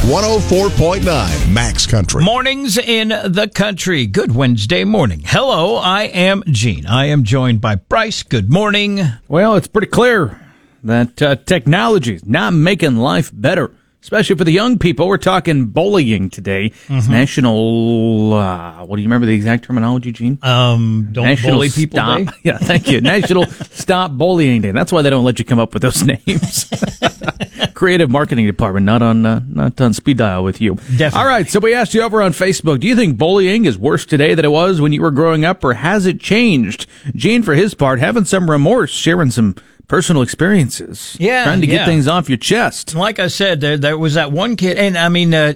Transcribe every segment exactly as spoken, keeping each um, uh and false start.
one oh four point nine Max Country. Mornings in the country. Good Wednesday morning. Hello, I am Gene. I am joined by Bryce. Good morning. Well, it's pretty clear that uh, technology is not making life better, especially for the young people. We're talking bullying today. Mm-hmm. It's National, uh, what do you remember the exact terminology, Gene? Um, don't National bully people Stop, day? Yeah, thank you. National Stop Bullying Day. That's why they don't let you come up with those names. Creative marketing department, not on uh, not on speed dial with you. Definitely. All right, so we asked you over on Facebook, do you think bullying is worse today than it was when you were growing up, or has it changed? Gene, for his part, having some remorse, sharing some personal experiences. Yeah, Trying to get yeah. things off your chest. Like I said, there, there was that one kid, and I mean, uh,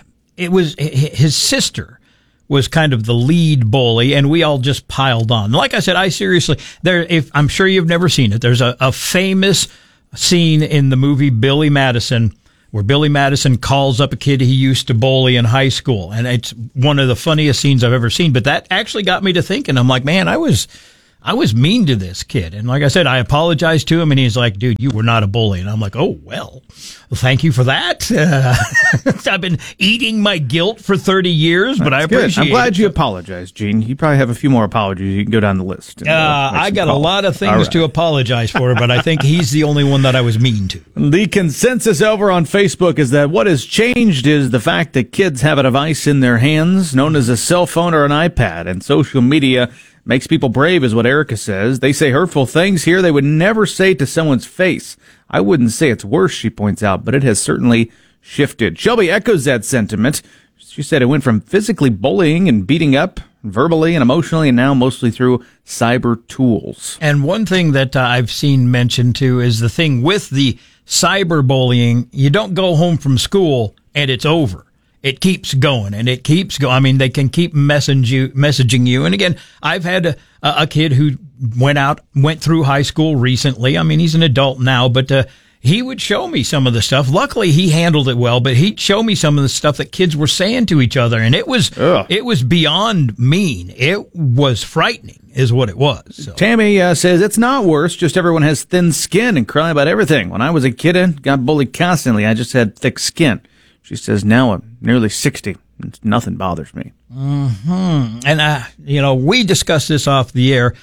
it was his sister was kind of the lead bully, and we all just piled on. Like I said, I seriously, there. If I'm sure you've never seen it, there's a, a famous scene in the movie Billy Madison where Billy Madison calls up a kid he used to bully in high school, and it's one of the funniest scenes I've ever seen. But that actually got me to thinking. I'm like, man, I was. I was mean to this kid. And like I said, I apologized to him, and he's like, dude, you were not a bully. And I'm like, oh, well, thank you for that. Uh, I've been eating my guilt for thirty years, but That's I good. appreciate it. I'm glad you apologized, Gene. You probably have a few more apologies. You can go down the list. And, Uh, uh, make I some got calls. a lot of All things right. to apologize for, but I think he's the only one that I was mean to. The consensus over on Facebook is that what has changed is the fact that kids have a device in their hands known as a cell phone or an iPad, and social media makes people brave, is what Erica says. They say hurtful things here they would never say to someone's face. I wouldn't say it's worse, she points out, but it has certainly shifted. Shelby echoes that sentiment. She said it went from physically bullying and beating up, verbally and emotionally, and now mostly through cyber tools. And one thing that uh, I've seen mentioned too is the thing with the cyberbullying. You don't go home from school and it's over. It keeps going and it keeps going. I mean, they can keep messaging you, messaging you. And again, I've had a, a kid who went out, went through high school recently. I mean, he's an adult now, but uh, he would show me some of the stuff. Luckily, he handled it well, but he'd show me some of the stuff that kids were saying to each other. And it was, Ugh. it was beyond mean. It was frightening is what it was. So. Tammy uh, says it's not worse, just everyone has thin skin and cry about everything. When I was a kid and got bullied constantly, I just had thick skin. She says, now I'm nearly sixty. Nothing bothers me. Mm-hmm. And, uh, you know, we discussed this off the air.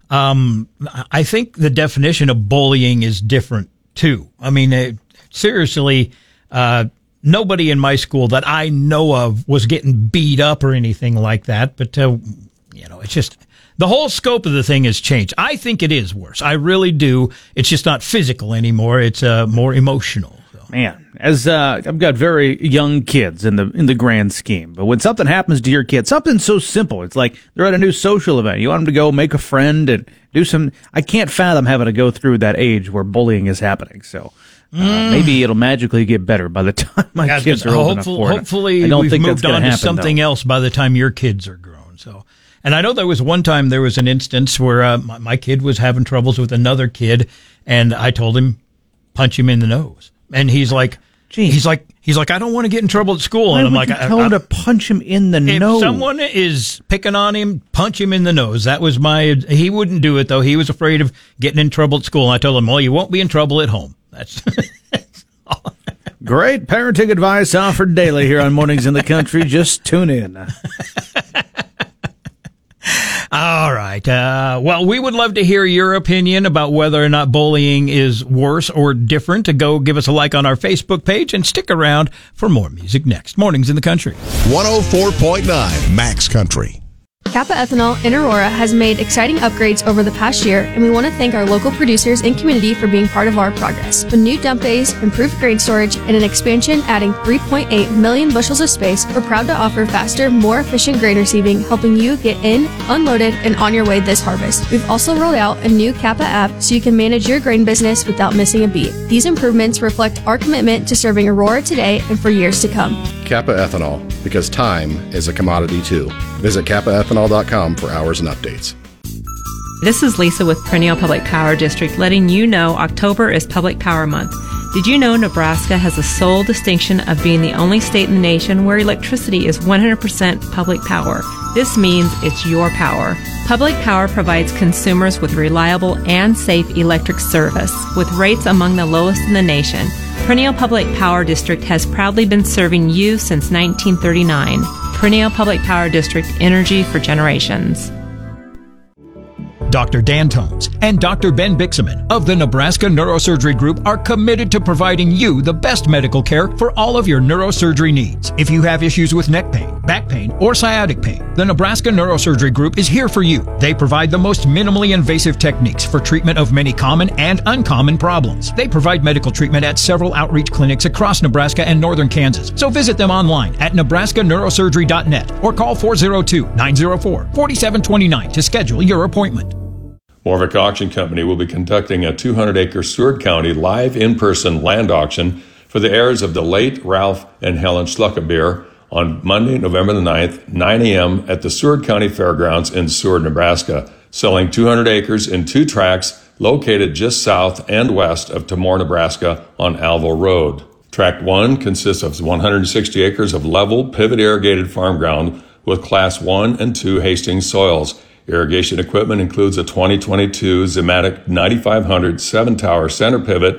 Um, I think the definition of bullying is different, too. I mean, it, seriously, uh, nobody in my school that I know of was getting beat up or anything like that. But, uh, you know, it's just the whole scope of the thing has changed. I think it is worse. I really do. It's just not physical anymore. It's uh, more emotional. Man, as uh, I've got very young kids in the in the grand scheme, but when something happens to your kid, something so simple, it's like they're at a new social event. You want them to go make a friend and do some. I can't fathom having to go through that age where bullying is happening. So uh, mm. maybe it'll magically get better by the time my yeah, kids are old enough for it. Hopefully, I don't we've think moved that's on to happen, something though. else by the time your kids are grown. So, and I know there was one time there was an instance where uh, my, my kid was having troubles with another kid, and I told him punch him in the nose, and he's like. Jeez. He's like, he's like, I don't want to get in trouble at school. Why and I'm would like, you I, tell I, him to punch him in the if nose? someone is picking on him, punch him in the nose. That was my, he wouldn't do it though. He was afraid of getting in trouble at school. And I told him, well, you won't be in trouble at home. That's Great parenting advice offered daily here on Mornings in the Country. Just tune in. All right. Uh, well, we would love to hear your opinion about whether or not bullying is worse or different. To go give us a like on our Facebook page and stick around for more music next. Mornings in the Country. one oh four point nine Max Country. Kappa Ethanol in Aurora has made exciting upgrades over the past year, and we want to thank our local producers and community for being part of our progress. With new dump bays, improved grain storage, and an expansion adding three point eight million bushels of space, we're proud to offer faster, more efficient grain receiving, helping you get in, unloaded, and on your way this harvest. We've also rolled out a new Kappa app so you can manage your grain business without missing a beat. These improvements reflect our commitment to serving Aurora today and for years to come. Kappa Ethanol, because time is a commodity too. Visit kappa ethanol dot com for hours and updates. This is Lisa with Perennial Public Power District letting you know October is Public Power Month. Did you know Nebraska has the sole distinction of being the only state in the nation where electricity is one hundred percent public power? This means it's your power. Public Power provides consumers with reliable and safe electric service with rates among the lowest in the nation. Perennial Public Power District has proudly been serving you since nineteen thirty-nine. Perennial Public Power District, energy for generations. Doctor Dan Tomes and Doctor Ben Bixaman of the Nebraska Neurosurgery Group are committed to providing you the best medical care for all of your neurosurgery needs. If you have issues with neck pain, back pain, or sciatic pain, the Nebraska Neurosurgery Group is here for you. They provide the most minimally invasive techniques for treatment of many common and uncommon problems. They provide medical treatment at several outreach clinics across Nebraska and northern Kansas. So visit them online at nebraska neurosurgery dot net or call four oh two, nine oh four, four seven two nine to schedule your appointment. Morvick Auction Company will be conducting a two hundred acre Seward County live in-person land auction for the heirs of the late Ralph and Helen Schluckebeer on Monday, November the ninth, nine a.m. at the Seward County Fairgrounds in Seward, Nebraska, selling two hundred acres in two tracts located just south and west of Tamor, Nebraska on Alville Road. Tract one consists of one hundred sixty acres of level, pivot irrigated farm ground with Class one and two Hastings soils. Irrigation equipment includes a twenty twenty-two Zimmatic ninety-five hundred seven-tower center pivot